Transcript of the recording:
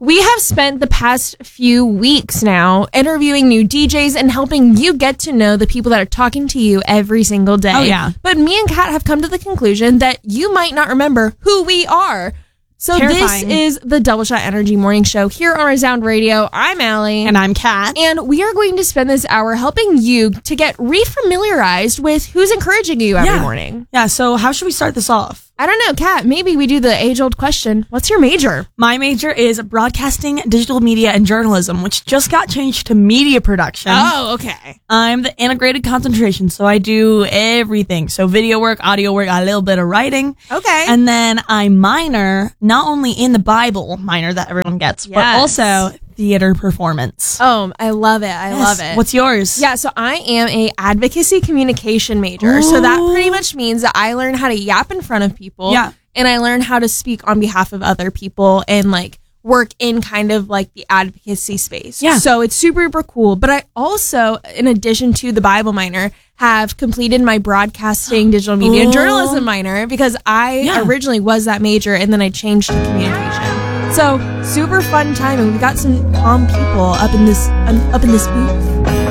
We have spent the past few weeks now interviewing new DJs and helping you get to know the people that are talking to you every single day. Oh, yeah. But me and Kat have come to the conclusion that you might not remember who we are. So Terrifying. This is the Double Shot Energy Morning Show here on Resound Radio. I'm Allie. And I'm Kat. And we are going to spend this hour helping you to get refamiliarized with who's encouraging you every morning. Yeah, so how should we start this off? I don't know, Kat. Maybe we do the age-old question. What's your major? My major is broadcasting, digital media, and journalism, which just got changed to media production. Oh, okay. I'm the integrated concentration, so I do everything. So video work, audio work, a little bit of writing. Okay. And then I minor not only in the Bible minor that everyone gets, but also theater performance. Oh, I love it. I love it. What's yours? Yeah, so I am a advocacy communication major. So that pretty much means that I learn how to yap in front of people. Yeah. And I learn how to speak on behalf of other people and like work in kind of like the advocacy space. Yeah. So it's super, super cool. But I also, in addition to the Bible minor, have completed my broadcasting, digital media, and journalism minor because I originally was that major and then I changed to communication. So super fun time, and we've got some calm people up in this booth.